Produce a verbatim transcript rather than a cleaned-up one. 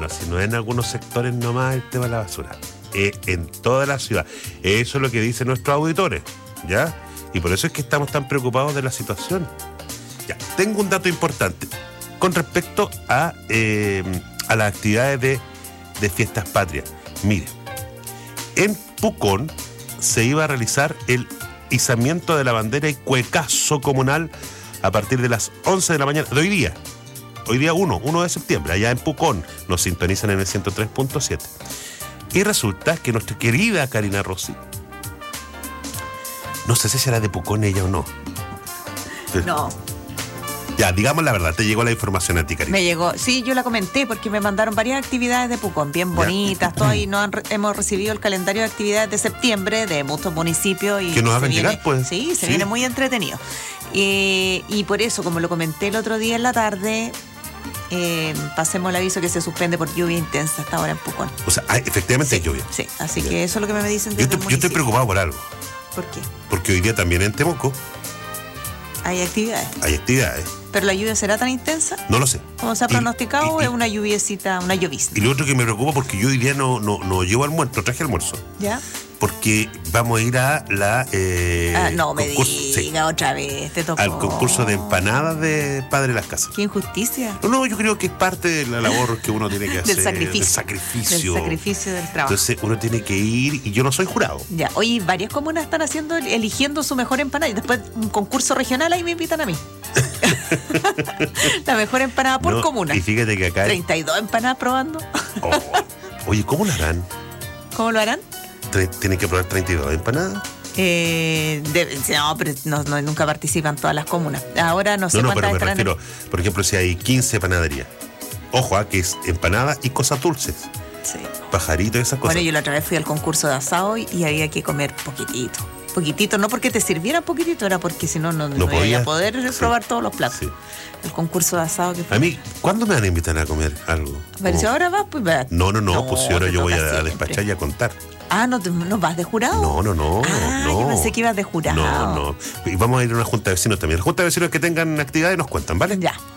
bueno, si no es en algunos sectores nomás el tema de la basura, es en toda la ciudad. Eso es lo que dicen nuestros auditores, ¿ya? Y por eso es que estamos tan preocupados de la situación. Ya, tengo un dato importante con respecto a, eh, a las actividades de, de fiestas patrias. Mire, en Pucón se iba a realizar el izamiento de la bandera y cuecazo comunal a partir de las once de la mañana de hoy día. Hoy día uno de septiembre, allá en Pucón. Nos sintonizan en el ciento tres punto siete. Y resulta que nuestra querida Karina Rossi, no sé si será de Pucón ella o no. No. Ya, digamos la verdad, te llegó la información a ti, Karina. Me llegó, sí, yo la comenté porque me mandaron varias actividades de Pucón, bien bonitas, ya. todas, y no han, hemos recibido el calendario de actividades de septiembre de muchos municipios. Y que nos hagan viene, llegar, pues. Sí, se sí. viene muy entretenido. Y, y por eso, como lo comenté el otro día en la tarde, eh, pasemos el aviso que se suspende por lluvia intensa hasta ahora en Pucón. O sea, hay, efectivamente sí, hay lluvia. Sí, así ya. que eso es lo que me dicen desde yo, te, el yo estoy preocupado por algo. ¿Por qué? Porque hoy día también en Temuco Hay actividades. hay actividades. ¿Pero la lluvia será tan intensa? No lo sé. ¿Cómo se ha Y- pronosticado? y- ¿O y- es una lluviecita, una llovizna? Y lo otro que me preocupa porque yo hoy día no, no, no llevo almuerzo, no traje almuerzo. ¿Ya? Porque vamos a ir a la... Eh, Ah, no me concurso- diga sí, otra vez, te tocó. al concurso de empanadas de Padre Las Casas. ¡Qué injusticia! No, no, yo creo que es parte de la labor que uno tiene que hacer. Del sacrificio. Del sacrificio. Del sacrificio del trabajo. Entonces uno tiene que ir y yo no soy jurado. Ya, oye, varias comunas están haciendo, eligiendo su mejor empanada. Y después un concurso regional, ahí me invitan a mí. La mejor empanada por No, comuna. Y fíjate que acá... treinta y dos empanadas probando. Oh, oye, ¿cómo lo harán? ¿Cómo lo harán? Tre- ¿Tienen que probar treinta y dos empanadas? Eh, debe- no, pero no, no, nunca participan todas las comunas. Ahora no sé No, no, pero cuántas me estarán. refiero, por ejemplo, si hay quince panaderías. Ojo, ah, que es empanada y cosas dulces. Sí. Pajarito y esas cosas. Bueno, yo la otra vez fui al concurso de asado y, y había que comer poquitito. Poquitito, no porque te sirviera poquitito, era porque si no, no, no iba podía. a poder Sí. probar todos los platos. Sí. El concurso de asado que fue. A mí, ¿cuándo me van a invitar a comer algo? Pero si Como- ahora vas, pues va. No, no, no, No, pues si ahora te yo voy toca a siempre. despachar y a contar. Ah, ¿no, te- no vas de jurado? No, no, no, Ah, no. yo pensé que ibas de jurado. No, no. Y vamos a ir a una junta de vecinos también. Las juntas de vecinos que tengan actividades nos cuentan, ¿vale? Ya.